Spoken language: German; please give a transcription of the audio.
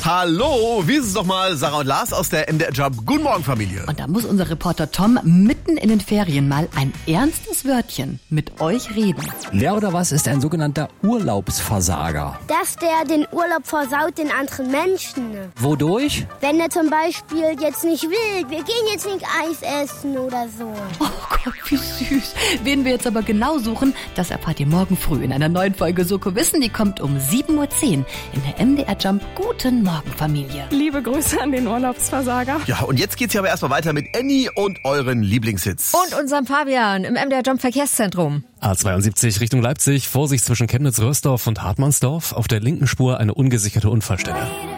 Hallo, wie ist es doch mal, Sarah und Lars aus der MDR Jump. Guten Morgen, Familie. Und da muss unser Reporter Tom mitten in den Ferien mal ein ernstes Wörtchen mit euch reden. Wer oder was ist ein sogenannter Urlaubsversager? Dass der den Urlaub versaut den anderen Menschen. Wodurch? Wenn er zum Beispiel jetzt nicht will, wir gehen jetzt nicht Eis essen oder so. Oh Gott, wie süß. Wen wir jetzt aber genau suchen, das erfahrt ihr morgen früh in einer neuen Folge Soko Wissen. Die kommt um 7.10 Uhr in der MDR Jump. Guten Morgen, Familie. Liebe Grüße an den Urlaubsversager. Ja, und jetzt geht's hier aber erstmal weiter mit Annie und euren Lieblingshits. Und unserem Fabian im MDR Jump Verkehrszentrum. A72 Richtung Leipzig, Vorsicht zwischen Chemnitz-Rösdorf und Hartmannsdorf. Auf der linken Spur eine ungesicherte Unfallstelle.